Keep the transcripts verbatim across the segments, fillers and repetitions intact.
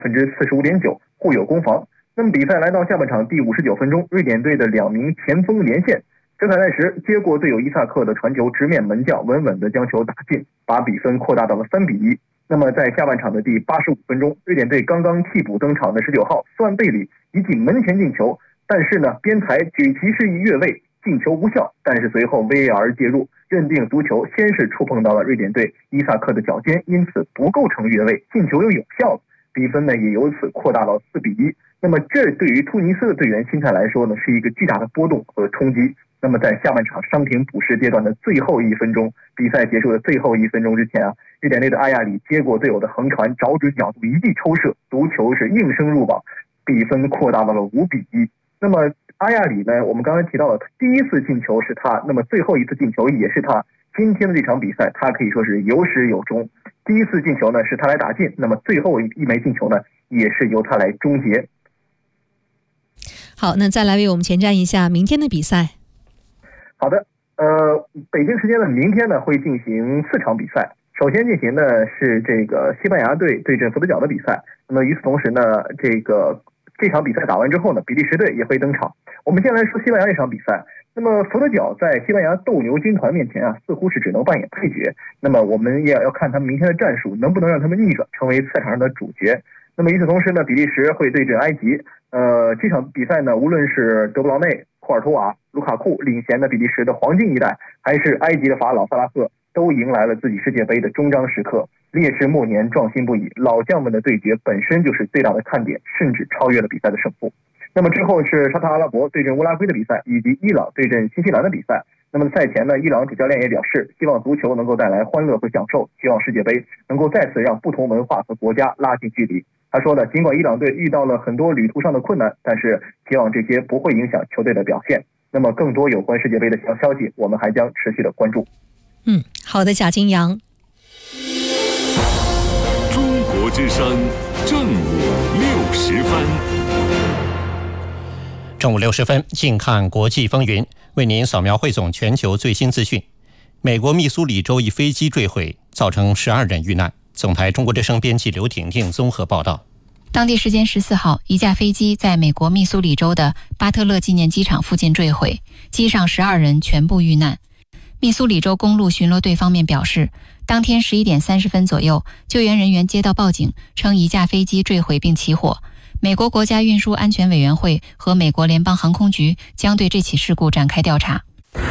分之四十五点九，互有攻防。那么比赛来到下半场第五十九分钟，瑞典队的两名前锋连线，陈凯泰什接过队友伊萨克的传球，直面门将，稳稳地将球打进，把比分扩大到了三比一。那么在下半场的第八十五分钟，瑞典队刚刚替补登场的十九号斯万贝里一记门前进球，但是呢边裁举旗示意越位，进球无效，但是随后 V A R 介入，认定足球先是触碰到了瑞典队伊萨克的脚尖，因此不构成越位，进球又有效了，比分呢也由此扩大到四比一。那么这对于突尼斯的队员心态来说呢，是一个巨大的波动和冲击。那么在下半场伤停补时阶段的最后一分钟，比赛结束的最后一分钟之前啊，瑞典队的阿亚里接过队友的横传，找准角度一记抽射，独球是应声入网，比分扩大到了五比一。那么阿亚里呢，我们刚才提到了第一次进球是他，那么最后一次进球也是他。今天的这场比赛他可以说是有始有终，第一次进球呢是他来打进，那么最后一枚进球呢也是由他来终结。 好，那再来为我们前瞻一下明天的比赛。 好的，呃，北京时间的明天呢会进行四场比赛。首先进行的是这个西班牙队对阵佛得角的比赛。那么与此同时呢，这个这场比赛打完之后呢，比利时队也会登场。我们先来说西班牙这场比赛。那么佛得角在西班牙斗牛军团面前啊，似乎是只能扮演配角。那么我们也要看他们明天的战术能不能让他们逆转，成为赛场上的主角。那么与此同时呢，比利时会对阵埃及。呃，这场比赛呢，无论是德布劳内、库尔图瓦、卢卡库领衔的比利时的黄金一代，还是埃及的法老萨拉赫，都迎来了自己世界杯的终章时刻。烈士末年，壮心不已，老将们的对决本身就是最大的看点，甚至超越了比赛的胜负。那么之后是沙特阿拉伯对阵乌拉圭的比赛，以及伊朗对阵新西兰的比赛。那么赛前呢，伊朗主教练也表示，希望足球能够带来欢乐和享受，希望世界杯能够再次让不同文化和国家拉近距离。他说呢，尽管伊朗队遇到了很多旅途上的困难，但是希望这些不会影响球队的表现。那么更多有关世界杯的消消息，我们还将持续的关注。 嗯，好的，贾金阳。 中国之声正午六时分。 正午六十分，近看国际风云，为您扫描汇总全球最新资讯。美国密苏里州一飞机坠毁，造成十二人遇难。总台中国之声编辑刘婷婷综合报道。 当地时间十四号，一架飞机在美国密苏里州的巴特勒纪念机场附近坠毁，机上十二人全部遇难。密苏里州公路巡逻队方面表示，当天十一点三十分左右，救援人员接到报警，称一架飞机坠毁并起火。美国国家运输安全委员会和美国联邦航空局将对这起事故展开调查。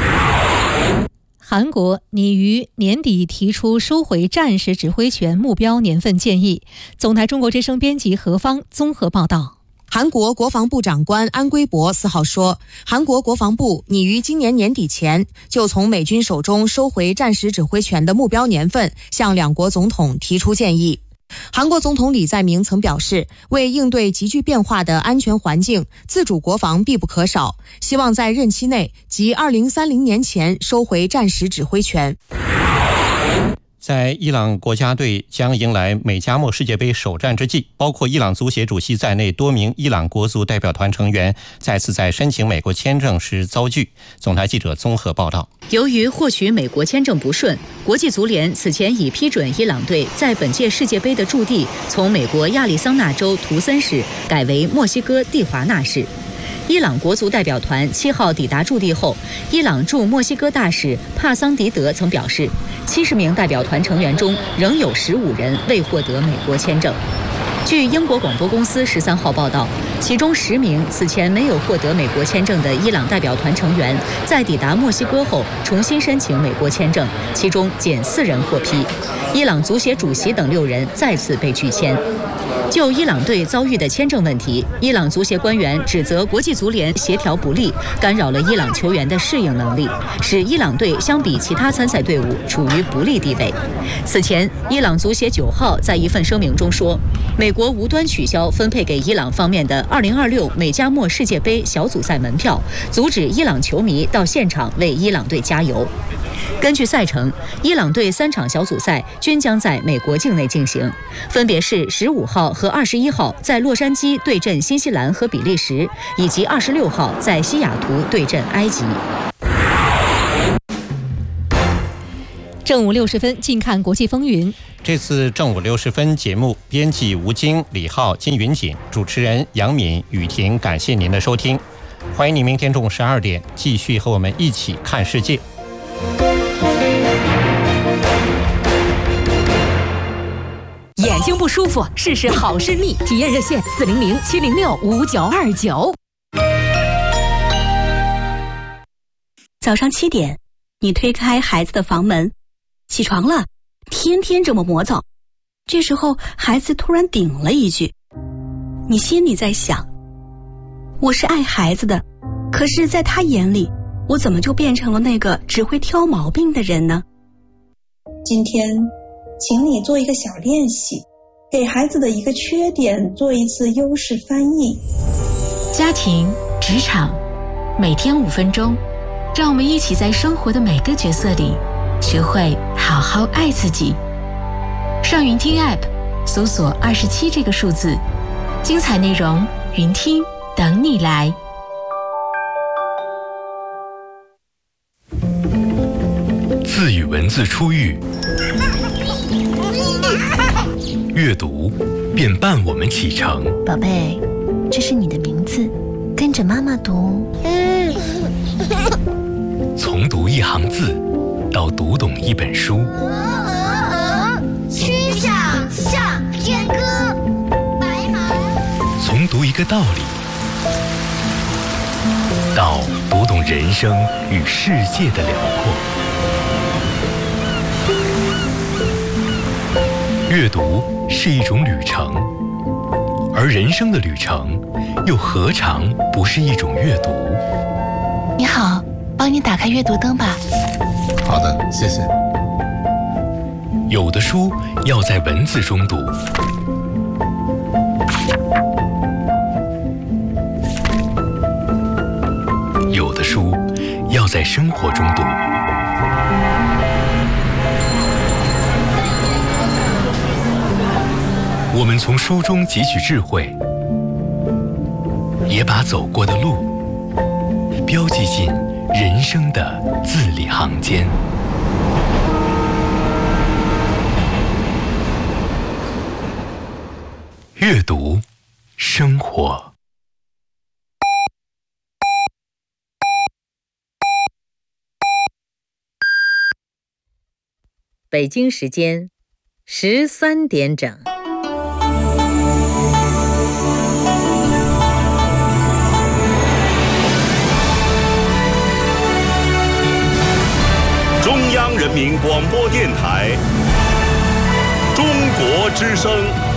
韩国拟于年底提出收回战时指挥权目标年份建议。总台中国之声编辑何方综合报道。 韩国国防部长官安圭博四号说，韩国国防部拟于今年年底前就从美军手中收回战时指挥权的目标年份向两国总统提出建议。韩国总统李在明曾表示，为应对急剧变化的安全环境，自主国防必不可少，希望在任期内即二零三零年前收回战时指挥权。 在伊朗国家队将迎来美加墨世界杯首战之际，包括伊朗足协主席在内多名伊朗国足代表团成员再次在申请美国签证时遭拒。总台记者综合报道。 由于获取美国签证不顺，国际足联此前已批准伊朗队在本届世界杯的驻地从美国亚利桑那州图森市改为墨西哥蒂华纳市。伊朗国足代表团七号抵达驻地后，伊朗驻墨西哥大使帕桑迪德曾表示，七十名代表团成员中仍有十五人未获得美国签证。据英国广播公司十三号报道，其中十名此前没有获得美国签证的伊朗代表团成员，在抵达墨西哥后重新申请美国签证，其中仅四人获批。伊朗足协主席等六人再次被拒签。就伊朗队遭遇的签证问题，伊朗足协官员指责国际足联协调不力，干扰了伊朗球员的适应能力，使伊朗队相比其他参赛队伍处于不利地位。此前，伊朗足协九号在一份声明中说，美国无端取消分配给伊朗方面的二零二六美加墨世界杯小组赛门票，阻止伊朗球迷到现场为伊朗队加油。根据赛程，伊朗队三场小组赛均将在美国境内进行，分别是十五号和二十一号在洛杉矶对阵新西兰和比利时，以及二十六号在西雅图对阵埃及。 正午六十分，近看国际风云。 这次正午六十分节目，编辑吴京、李浩、金云锦，主持人杨敏、雨婷，感谢您的收听。欢迎您明天中午十二点继续和我们一起看世界。 眼睛不舒服，试试好视力，体验热线四零零七零六五九二九。 早上七点，你推开孩子的房门，起床了，天天这么磨蹭。这时候，孩子突然顶了一句，你心里在想，我是爱孩子的，可是在他眼里，我怎么就变成了那个只会挑毛病的人呢？ 今天请你做一个小练习，给孩子的一个缺点做一次优势翻译。 家庭、职场，每天五分钟，让我们一起在生活的每个角色里学会好好爱自己。上云听 App 搜索二十七这个数字，精彩内容云听等你来。 字与文字初遇，阅读便伴我们启程。 宝贝，这是你的名字，跟着妈妈读。 从读一行字到读懂一本书。 曲项向天歌，白马。 从读一个道理到读懂人生与世界的辽阔。阅读是一种旅程，而人生的旅程又何尝不是一种阅读？ 你好，帮你打开阅读灯吧。 好的，谢谢。 有的书要在文字中读，有的书要在生活中读。我们从书中汲取智慧，也把走过的路标记进人生的字里行间。阅读，生活。 北京时间十三点整。 中央人民广播电台，中国之声。